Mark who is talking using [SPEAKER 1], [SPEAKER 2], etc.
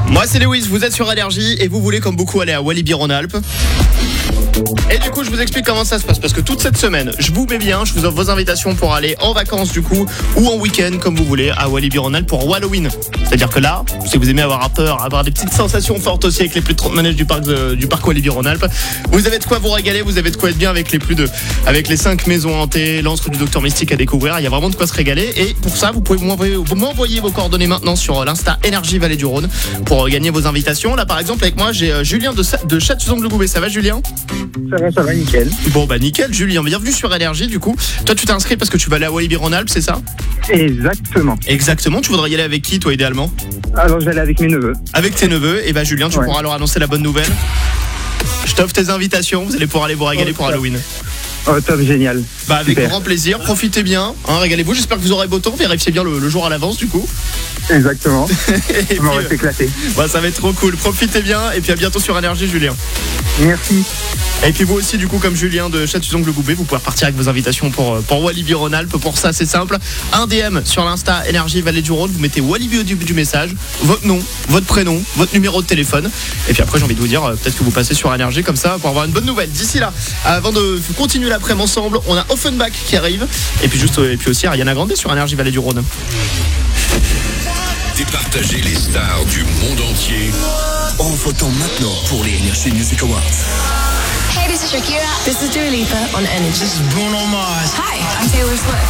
[SPEAKER 1] Moi c'est Lewis, vous êtes sur Énergie et vous voulez comme beaucoup aller à Walibi-Rhône-Alpes. Et du coup je vous explique comment ça se passe, parce que toute cette semaine je vous mets bien, je vous offre vos invitations pour aller en vacances du coup, ou en week-end comme vous voulez à Walibi-Rhône-Alpes pour Halloween. C'est-à-dire que là, si vous aimez avoir peur, avoir des petites sensations fortes aussi avec les plus de 30 manèges du parc Walibi-Rhône-Alpes, vous avez de quoi vous régaler, vous avez de quoi être bien avec les 5 maisons hantées, l'Ancre du Docteur Mystique à découvrir. Il y a vraiment de quoi se régaler, et pour ça vous pouvez m'envoyer vos coordonnées maintenant sur l'Insta Énergie Vallée du Rhône pour gagner vos invitations. Là par exemple avec moi j'ai Julien de Châtillon-le-Goubet. Ça va Julien?
[SPEAKER 2] Ça va, nickel.
[SPEAKER 1] Bon bah nickel Julien, bienvenue sur Énergie du coup. Toi tu t'es inscrit parce que tu vas aller à Walibi-Rhône-Alpes, c'est ça?
[SPEAKER 2] Exactement.
[SPEAKER 1] Tu voudrais y aller avec qui toi idéalement?
[SPEAKER 2] Alors je vais aller avec mes neveux.
[SPEAKER 1] Avec tes neveux, et bah Julien tu pourras leur annoncer la bonne nouvelle. Je t'offre tes invitations, vous allez pouvoir aller vous régaler pour Halloween.
[SPEAKER 2] Oh top, génial.
[SPEAKER 1] Bah avec
[SPEAKER 2] Super.
[SPEAKER 1] grand plaisir, profitez bien, régalez-vous, j'espère que vous aurez beau temps, vérifiez bien le jour à l'avance du coup.
[SPEAKER 2] Exactement.
[SPEAKER 1] Et
[SPEAKER 2] On va s'éclater.
[SPEAKER 1] bah, ça va être trop cool, profitez bien et puis à bientôt sur Énergie Julien.
[SPEAKER 2] Merci.
[SPEAKER 1] Et puis vous aussi du coup comme Julien de Châtillon-le-Goubet, vous pouvez repartir avec vos invitations pour Walibi-Rhône-Alpes. Pour ça c'est simple, un DM sur l'Insta Énergie Vallée du Rhône, vous mettez Walibi au début du message, votre nom, votre prénom, votre numéro de téléphone, et puis après j'ai envie de vous dire peut-être que vous passez sur Énergie comme ça pour avoir une bonne nouvelle. D'ici là, avant de continuer l'après-midi ensemble, on a Offenbach qui arrive, et puis aussi Ariana Grande sur Énergie Vallée du Rhône.
[SPEAKER 3] Départager les stars du monde entier en votant maintenant pour les Energy Music Awards.
[SPEAKER 4] Hey, this is Shakira.
[SPEAKER 5] This is Dua Lipa on Energy.
[SPEAKER 6] This is Bruno Mars.
[SPEAKER 4] Hi, I'm Taylor Swift.